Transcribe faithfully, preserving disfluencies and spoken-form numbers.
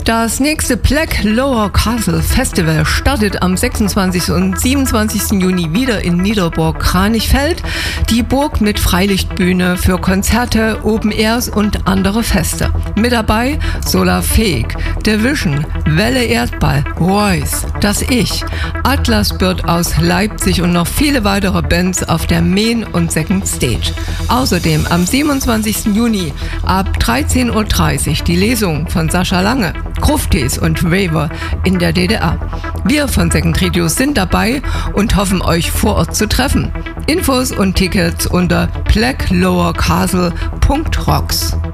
Das nächste Black Lower Castle Festival startet am sechsundzwanzigsten und siebenundzwanzigsten Juni wieder in Niederburg-Kranichfeld. Die Burg mit Freilichtbühne für Konzerte, Open Airs und andere Feste. Mit dabei Solar Fake, Division, Welle Erdball, Royce, Das Ich, Atlas Bird aus Leipzig und noch viele weitere Bands auf der Main und Second Stage. Außerdem am siebenundzwanzigsten Juni ab dreizehn Uhr dreißig die Lesung von Sascha Lange, Gruftis und Raver in der D D R. Wir von Second Radio sind dabei und hoffen, euch vor Ort zu treffen. Infos und Tickets unter black lower castle punkt rocks.